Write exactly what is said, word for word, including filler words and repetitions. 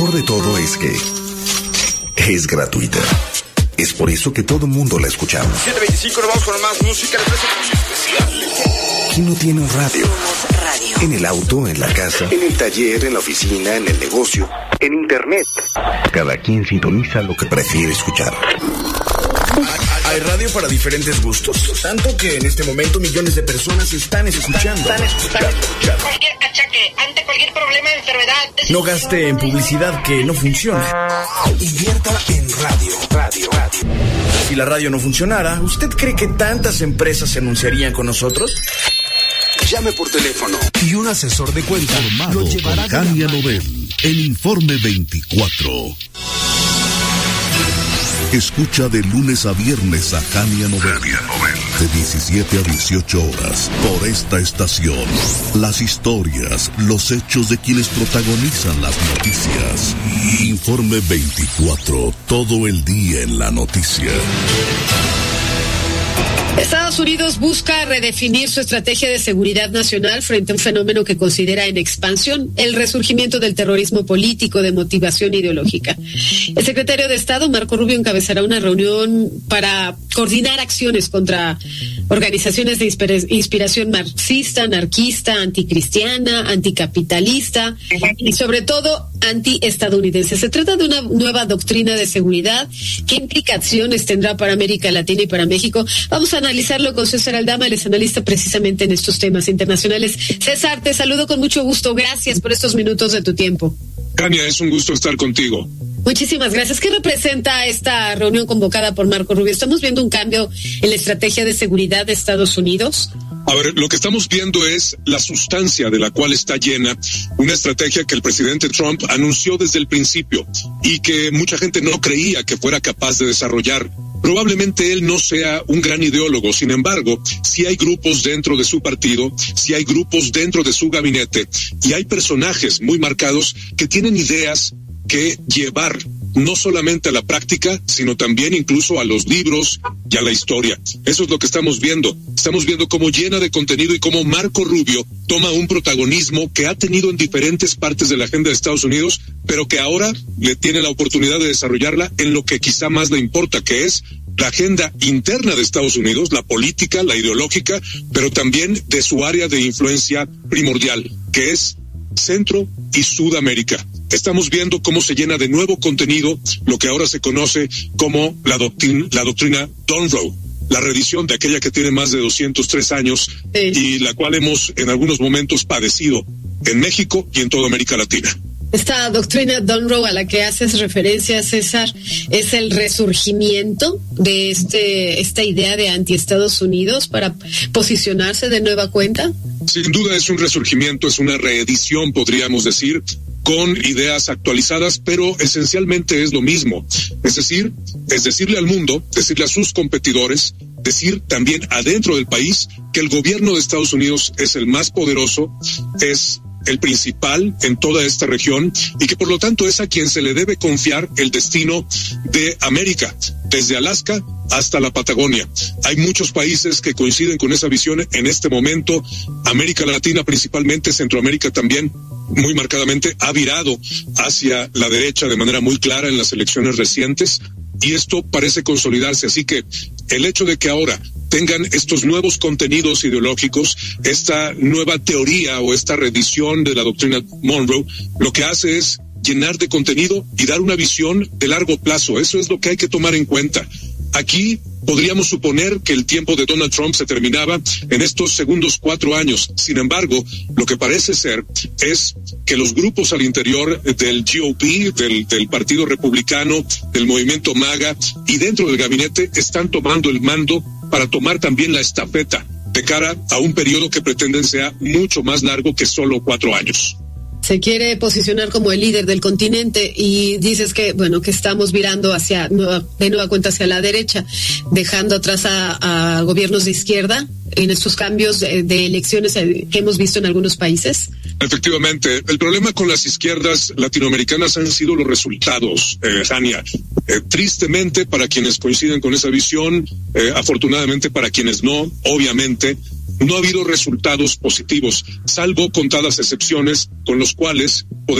mejor de todo es que es gratuita. Es por eso que todo mundo la escuchamos. siete veinticinco, nos vamos con más música. Les presto especial. ¿Quién no tiene un radio? Radio. En el auto, en la casa, en el taller, en la oficina, en el negocio, en internet. Cada quien sintoniza lo que prefiere escuchar. Hay radio para diferentes gustos, tanto que en este momento millones de personas están escuchando. Están escuchando. Cualquier achaque, ante cualquier problema, enfermedad. No gaste en publicidad que no funciona. Invierta en radio. Radio, radio. Si la radio no funcionara, ¿usted cree que tantas empresas se anunciarían con nosotros? Llame por teléfono y un asesor de cuenta lo llevará con Jania Nobel, el Informe veinticuatro. Escucha de lunes a viernes a Jania Nobel, de diecisiete a dieciocho horas, por esta estación. Las historias, los hechos de quienes protagonizan las noticias. Informe veinticuatro, todo el día en la noticia. Estados Unidos busca redefinir su estrategia de seguridad nacional frente a un fenómeno que considera en expansión, el resurgimiento del terrorismo político de motivación ideológica. El secretario de Estado, Marco Rubio, encabezará una reunión para coordinar acciones contra organizaciones de inspiración marxista, anarquista, anticristiana, anticapitalista y sobre todo antiestadounidense. Se trata de una nueva doctrina de seguridad. ¿Qué implicaciones tendrá para América Latina y para México? Vamos a analizarlo con César Aldama, él es analista precisamente en estos temas internacionales. César, te saludo con mucho gusto. Gracias por estos minutos de tu tiempo. Jania, es un gusto estar contigo. Muchísimas gracias. ¿Qué representa esta reunión convocada por Marco Rubio? ¿Estamos viendo un cambio en la estrategia de seguridad de Estados Unidos? A ver, lo que estamos viendo es la sustancia de la cual está llena una estrategia que el presidente Trump anunció desde el principio y que mucha gente no creía que fuera capaz de desarrollar. Probablemente él no sea un gran ideólogo, sin embargo, sí hay grupos dentro de su partido, sí hay grupos dentro de su gabinete y hay personajes muy marcados que tienen ideas que llevar no solamente a la práctica, sino también incluso a los libros y a la historia. Eso es lo que estamos viendo. Estamos viendo cómo llena de contenido y cómo Marco Rubio toma un protagonismo que ha tenido en diferentes partes de la agenda de Estados Unidos, pero que ahora le tiene la oportunidad de desarrollarla en lo que quizá más le importa, que es la agenda interna de Estados Unidos, la política, la ideológica, pero también de su área de influencia primordial, que es Centro y Sudamérica. Estamos viendo cómo se llena de nuevo contenido lo que ahora se conoce como la doctrina, la doctrina Monroe, la reedición de aquella que tiene más de doscientos tres años sí. Y la cual hemos en algunos momentos padecido en México y en toda América Latina. Esta doctrina Monroe a la que haces referencia, César, es el resurgimiento de este esta idea de anti-Estados Unidos para posicionarse de nueva cuenta. Sin duda es un resurgimiento, es una reedición, podríamos decir, con ideas actualizadas, pero esencialmente es lo mismo. Es decir, es decirle al mundo, decirle a sus competidores, decir también adentro del país que el gobierno de Estados Unidos es el más poderoso, es el principal en toda esta región y que por lo tanto es a quien se le debe confiar el destino de América, desde Alaska hasta la Patagonia. Hay muchos países que coinciden con esa visión en este momento. América Latina, principalmente Centroamérica también, muy marcadamente ha virado hacia la derecha de manera muy clara en las elecciones recientes y esto parece consolidarse. Así que el hecho de que ahora tengan estos nuevos contenidos ideológicos, esta nueva teoría o esta reedición de la doctrina Monroe, lo que hace es llenar de contenido y dar una visión de largo plazo. Eso es lo que hay que tomar en cuenta. Aquí podríamos suponer que el tiempo de Donald Trump se terminaba en estos segundos cuatro años. Sin embargo, lo que parece ser es que los grupos al interior del G O P, del, del Partido Republicano, del Movimiento MAGA y dentro del gabinete están tomando el mando para tomar también la estafeta de cara a un periodo que pretenden sea mucho más largo que solo cuatro años. Se quiere posicionar como el líder del continente y dices que, bueno, que estamos virando hacia nueva, de nueva cuenta hacia la derecha, dejando atrás a, a gobiernos de izquierda en estos cambios de, de elecciones que hemos visto en algunos países. Efectivamente, el problema con las izquierdas latinoamericanas han sido los resultados, eh, Jania. Eh, tristemente para quienes coinciden con esa visión, eh, afortunadamente para quienes no, obviamente, no ha habido resultados positivos, salvo contadas excepciones con los cuales podemos